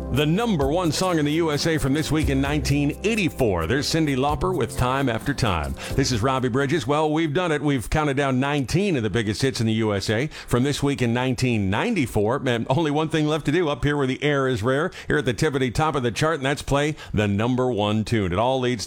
The number one song in the USA from this week in 1984. There's Cyndi Lauper with Time After Time. This is Robbie Bridges. Well, we've done it. We've counted down 19 of the biggest hits in the USA from this week in 1994. And only one thing left to do up here where the air is rare, here at the tippity top of the chart, and that's play the number one tune. It all leads